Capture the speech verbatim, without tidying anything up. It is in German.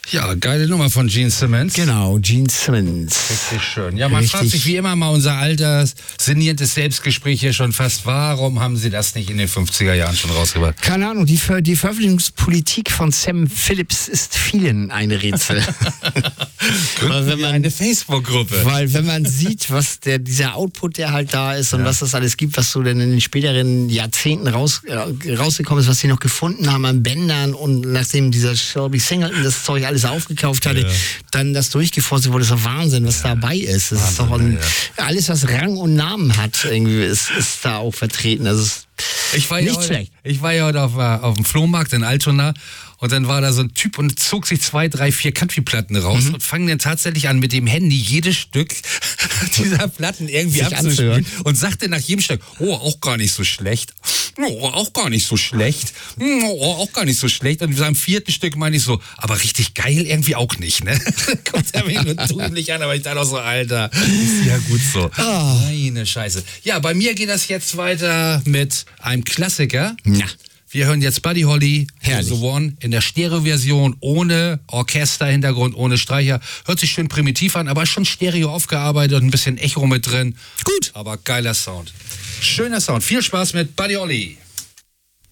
Ja, geile Nummer von Gene Simmons. Genau, Gene Simmons. Richtig schön. Ja, man Richtig. fragt sich wie immer mal unser alter, sinniertes Selbstgespräch hier schon fast, warum haben sie das nicht in den fünfziger Jahren schon rausgebracht? Keine Ahnung, die, Ver die Veröffentlichungspolitik von Sam Phillips ist vielen ein Rätsel. Weil wenn man eine Facebook-Gruppe. Weil wenn man sieht, was der, dieser Output, der halt da ist und ja. was das alles gibt, was so denn in den späteren Jahrzehnten raus, äh, rausgekommen ist, was sie noch gefunden haben an Bändern und nachdem dieser Shelby Singleton das Zeug alles aufgekauft hatte, ja. dann das durchgeforstet wurde, ist doch Wahnsinn, was ja. dabei ist. Das Wahnsinn, ist doch ein, ja. alles, was Rang und Namen hat, irgendwie ist, ist da auch vertreten. Also ist ich war nicht ja heute, schlecht. Ich war ja heute auf, auf dem Flohmarkt in Altona und dann war da so ein Typ und zog sich zwei, drei, vier Country-Platten raus mhm. und fangen dann tatsächlich an, mit dem Handy jedes Stück dieser Platten irgendwie abzuspielen und sagte nach jedem Stück, oh, auch gar nicht so schlecht, oh, auch gar nicht so schlecht, oh, auch gar nicht so schlecht. Und am vierten Stück meine ich so, aber richtig geil irgendwie auch nicht, ne? Kommt er mich nur tunlich an, aber ich dachte auch so, Alter, ist ja gut so. Oh. Meine Scheiße. Ja, bei mir geht das jetzt weiter mit einem Klassiker. Ja. Wir hören jetzt Buddy Holly, Herrlich. The One, in der Stereo-Version, ohne Orchesterhintergrund, ohne Streicher. Hört sich schön primitiv an, aber schon Stereo aufgearbeitet und ein bisschen Echo mit drin. Gut. Aber geiler Sound. Schöner Sound. Viel Spaß mit Buddy Holly.